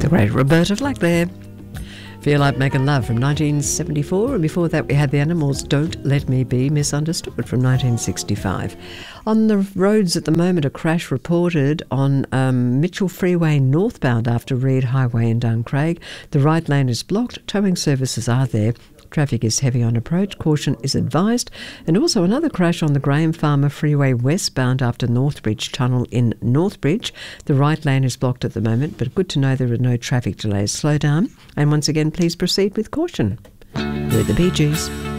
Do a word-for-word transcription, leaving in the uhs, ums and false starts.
great Roberta Flack there. Feel Like Making Love from nineteen seventy-four, and before that we had The Animals' Don't Let Me Be Misunderstood from nineteen sixty-five. On the roads at the moment, a crash reported on um, Mitchell Freeway northbound after Reed Highway in Duncraig. The right lane is blocked. Towing services are there. Traffic is heavy on approach. Caution is advised. And also another crash on the Graham Farmer Freeway westbound after Northbridge Tunnel in Northbridge. The right lane is blocked at the moment, but good to know there are no traffic delays. Slow down. And once again, please proceed with caution. With the Bee Gees.